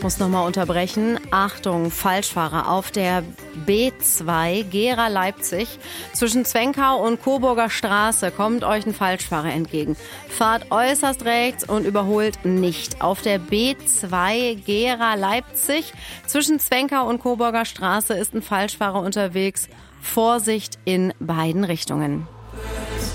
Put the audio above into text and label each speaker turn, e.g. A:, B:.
A: Ich muss nochmal unterbrechen. Achtung, Falschfahrer auf der B2 Gera-Leipzig. Zwischen Zwenkau und Coburger Straße kommt euch ein Falschfahrer entgegen. Fahrt äußerst rechts und überholt nicht. Auf der B2 Gera-Leipzig zwischen Zwenkau und Coburger Straße ist ein Falschfahrer unterwegs. Vorsicht in beiden Richtungen.